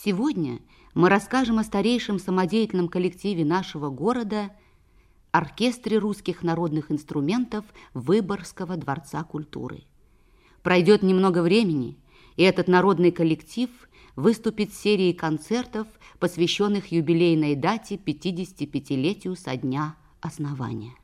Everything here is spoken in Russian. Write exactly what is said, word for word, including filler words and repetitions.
Сегодня мы расскажем о старейшем самодеятельном коллективе нашего города – оркестре русских народных инструментов Выборгского дворца культуры. Пройдет немного времени, и этот народный коллектив выступит с серией концертов, посвященных юбилейной дате пятидесятипятилетию со дня основания.